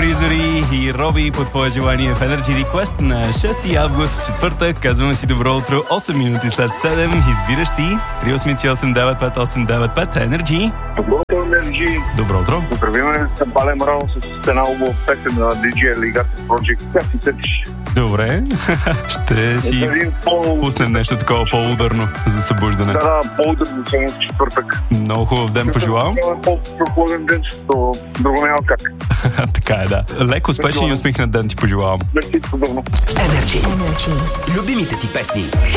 Добри зори и Роби по твое желание в Energy Request на 6 август, четвъртък. Казваме си добро утро, 8 минути след 7. Избираш ти 388-95895 Energy. Добро утро, Energy. Добро утро. Поздравяваме с Балем Рао с една хубава песен на DJ Legacy Project. Как си търсиш? Добре. Ще си пуснем нещо такова по-ударно за събуждане. Да, по-ударно само в четвъртък. Много хубав ден пожелавам. По-прохладен ден, защото друго няма как. Така е, да. Леко, успешен и усмихнат ден ти пожелавам. Мерси, подобно. Energy. Любимите ти песни.